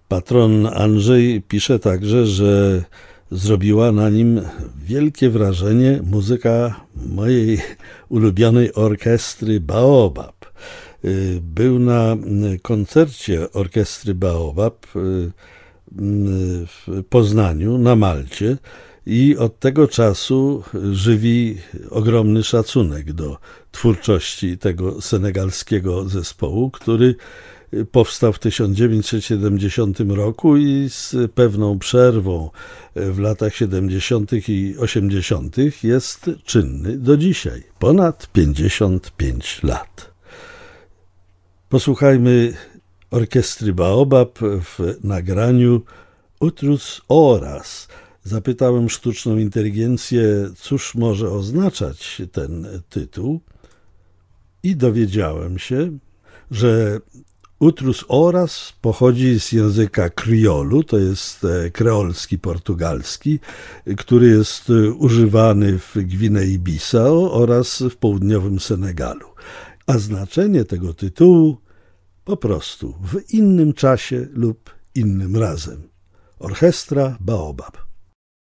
Patron Andrzej pisze także, że zrobiła na nim wielkie wrażenie muzyka mojej ulubionej orkiestry Baobab. Był na koncercie orkiestry Baobab w Poznaniu, na Malcie, i od tego czasu żywi ogromny szacunek do twórczości tego senegalskiego zespołu, który powstał w 1970 roku i z pewną przerwą w latach 70. i 80. jest czynny do dzisiaj. Ponad 55 lat. Posłuchajmy orkiestry Baobab w nagraniu Outros Horas. Zapytałem sztuczną inteligencję, cóż może oznaczać ten tytuł, i dowiedziałem się, że Outros Horas pochodzi z języka kriolu, to jest kreolski portugalski, który jest używany w Gwinei-Bissau oraz w południowym Senegalu. A znaczenie tego tytułu po prostu w innym czasie lub innym razem. Orkiestra Baobab.